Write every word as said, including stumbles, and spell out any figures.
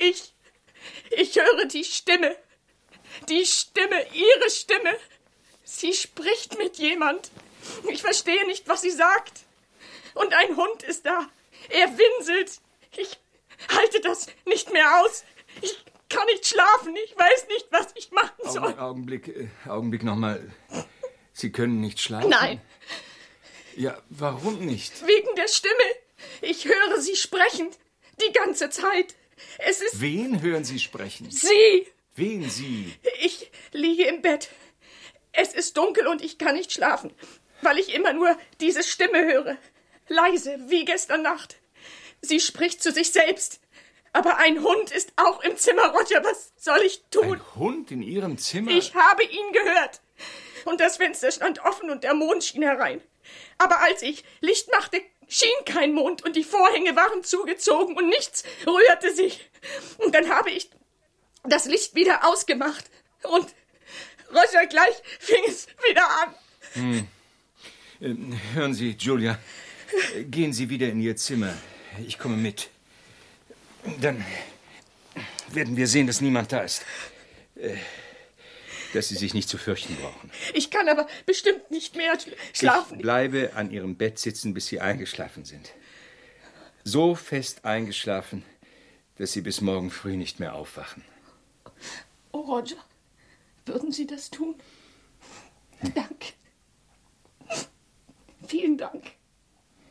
Ich, ich höre die Stimme. Die Stimme, Ihre Stimme. Sie spricht mit jemand. Ich verstehe nicht, was sie sagt. Und ein Hund ist da. Er winselt. Ich halte das nicht mehr aus. Ich kann nicht schlafen. Ich weiß nicht, was ich machen soll. Augen, Augenblick, äh, Augenblick nochmal. Sie können nicht schlafen? Nein. Ja, warum nicht? Wegen der Stimme. Ich höre sie sprechen. Die ganze Zeit. Es ist... Wen hören Sie sprechen? Sie. Wen Sie? Ich liege im Bett. Es ist dunkel und ich kann nicht schlafen, weil ich immer nur diese Stimme höre. Leise, wie gestern Nacht. Sie spricht zu sich selbst. Aber ein Hund ist auch im Zimmer, Roger. Was soll ich tun? Ein Hund in Ihrem Zimmer? Ich habe ihn gehört. Und das Fenster stand offen und der Mond schien herein. Aber als ich Licht machte, schien kein Mond und die Vorhänge waren zugezogen und nichts rührte sich. Und dann habe ich das Licht wieder ausgemacht. Und Roger, gleich fing es wieder an. Hm. Äh, hören Sie, Julia, gehen Sie wieder in Ihr Zimmer. Ich komme mit. Dann werden wir sehen, dass niemand da ist. Äh, dass Sie sich nicht zu fürchten brauchen. Ich kann aber bestimmt nicht mehr schlafen. Ich bleibe an Ihrem Bett sitzen, bis Sie eingeschlafen sind. So fest eingeschlafen, dass Sie bis morgen früh nicht mehr aufwachen. Oh, Roger, würden Sie das tun? Danke. Vielen Dank.